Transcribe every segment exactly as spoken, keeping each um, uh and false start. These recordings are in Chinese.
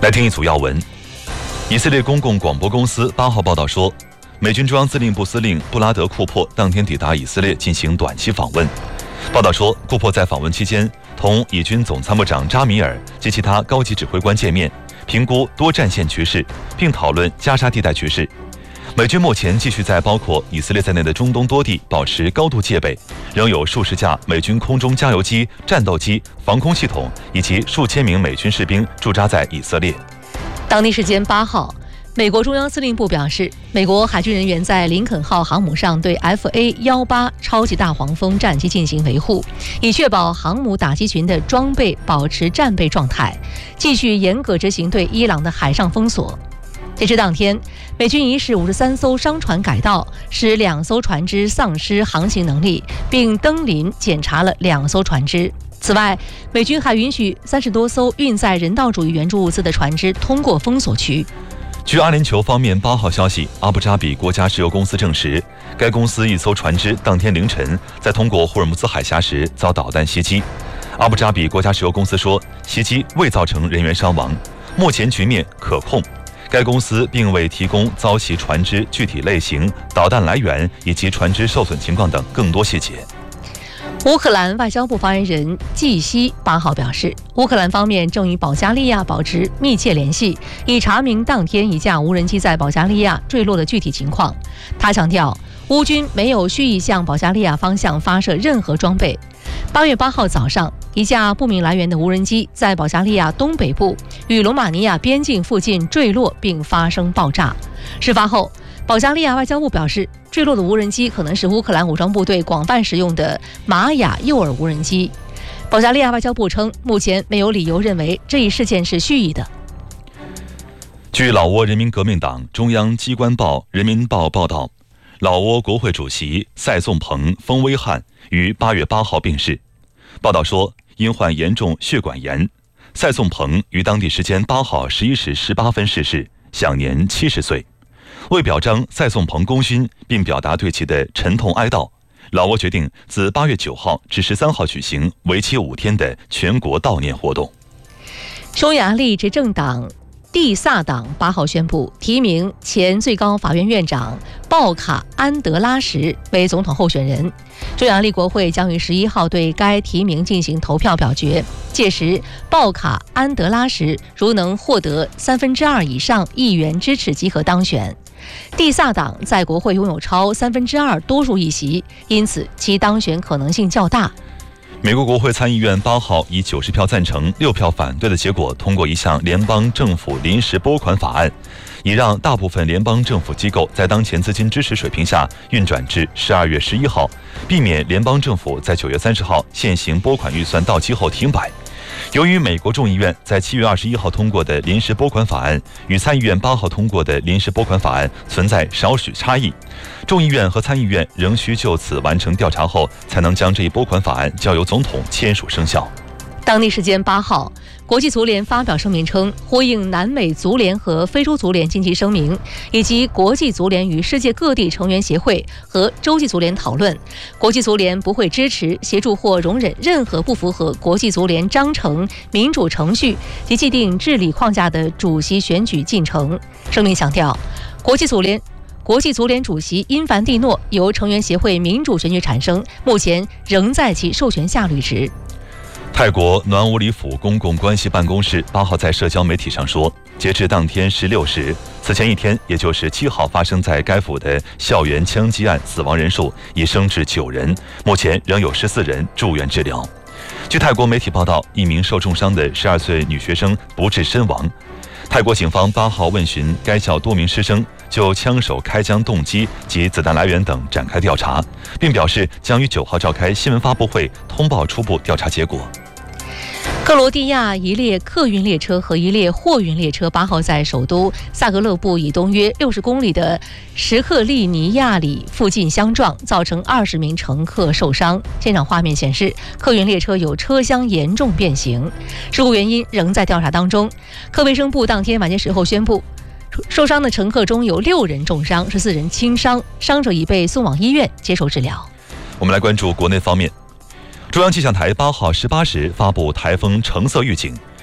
来听一组要闻。以色列公共广播公司八号报道说，美军中央司令部司令布拉德·库珀当天抵达以色列进行短期访问。报道说，库珀在访问期间同以军总参谋长扎米尔及其他高级指挥官见面，评估多战线局势，并讨论加沙地带局势。美军目前继续在包括以色列在内的中东多地保持高度戒备，仍有数十架美军空中加油机、战斗机、防空系统以及数千名美军士兵驻扎在以色列。 当地时间八号，美国中央司令部表示，美国海军人员在林肯号航母上对 F A 十八 超级大黄蜂战机进行维护，以确保航母打击群的装备保持战备状态，继续严格执行对伊朗的海上封锁。截至当天，美军已使五十三艘商船改道，使两艘船只丧失航行能力，并登临检查了两艘船只。此外，美军还允许三十多艘运载人道主义援助物资的船只通过封锁区。 据阿联酋方面八号消息，阿布扎比国家石油公司证实，该公司一艘船只当天凌晨在通过霍尔木兹海峡时遭导弹袭击。阿布扎比国家石油公司说，袭击未造成人员伤亡，目前局面可控。该公司并未提供遭袭船只具体类型、导弹来源以及船只受损情况等更多细节。 乌克兰外交部发言人季希八号表示，乌克兰方面正与保加利亚保持密切联系，以查明当天一架无人机在保加利亚坠落的具体情况。他强调，乌军没有蓄意向保加利亚方向发射任何装备。八月八号早上，一架不明来源的无人机在保加利亚东北部与罗马尼亚边境附近坠落并发生爆炸。事发后，保加利亚外交部表示，坠落的无人机可能是乌克兰武装部队广泛使用的玛雅诱饵无人机。保加利亚外交部称，目前没有理由认为这一事件是蓄意的。 据老挝人民革命党中央机关报《人民报》报道，老挝国会主席赛颂鹏、封威汉于八月八号病逝。报道说，因患严重血管炎，赛颂鹏于当地时间八号十一时十八分逝世，享年七十岁。为表彰赛颂鹏功勋，并表达对其的沉痛哀悼，老挝决定自八月九号至十三号举行为期五天的全国悼念活动。 匈牙利执政党蒂萨党八号宣布提名前最高法院院长鲍卡安德拉什为总统候选人。匈牙利国会将于十一号对该提名进行投票表决，届时鲍卡安德拉什如能获得三分之二以上议员支持即可当选。蒂萨党在国会拥有超三分之二多数议席，因此其当选可能性较大。 美国国会参议院八号以九十票赞成、六票反对的结果通过一项联邦政府临时拨款法案，以让大部分联邦政府机构在当前资金支持水平下运转至十二月十一号，避免联邦政府在九月三十号现行拨款预算到期后停摆。由于美国众议院在七月二十一号通过的临时拨款法案与参议院八号通过的临时拨款法案存在少许差异，众议院和参议院仍需就此完成调查后，才能将这一拨款法案交由总统签署生效。 当地时间八号，国际足联发表声明称，呼应南美足联和非洲足联紧急声明，以及国际足联与世界各地成员协会和洲际足联讨论，国际足联不会支持、协助或容忍任何不符合国际足联章程、民主程序及既定治理框架的主席选举进程。声明强调，国际足联国际足联主席因凡蒂诺由成员协会民主选举产生，目前仍在其授权下履职。 泰国暖武里府公共关系办公室八号在社交媒体上说，截至当天十六时，此前一天，也就是七号发生在该府的校园枪击案死亡人数已升至九人，目前仍有十四人住院治疗。据泰国媒体报道，一名受重伤的十二岁女学生不治身亡。泰国警方八号问询该校多名师生，就枪手开枪动机及子弹来源等展开调查，并表示将于九号召开新闻发布会通报初步调查结果。 克罗地亚一列客运列车和一列货运列车八号在首都萨格勒布以东约六十公里的什克利尼亚里附近相撞，造成二十名乘客受伤。现场画面显示，客运列车有车厢严重变形，事故原因仍在调查当中。客卫生部当天晚些时候宣布，受伤的乘客中有六人重伤，十四人轻伤，伤者已被送往医院接受治疗。 我们来关注国内方面。中央气象台八号十八时发布台风橙色预警，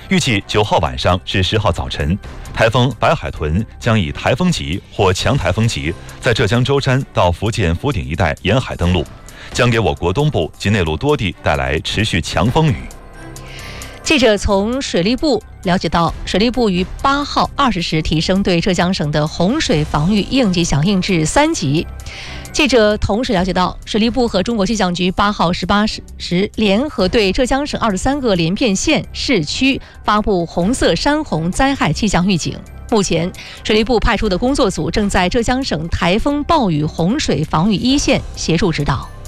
预计九号晚上至十号早晨，台风白海豚将以台风级或强台风级，在浙江舟山到福建福鼎一带沿海登陆，将给我国东部及内陆多地带来持续强风雨。 记者从水利部了解到，水利部于八号二十时提升对浙江省的洪水防御应急响应至三级。记者同时了解到，水利部和中国气象局八号十八时联合对浙江省二十三个连片县市区发布红色山洪灾害气象预警。目前，水利部派出的工作组正在浙江省台风暴雨洪水防御一线协助指导。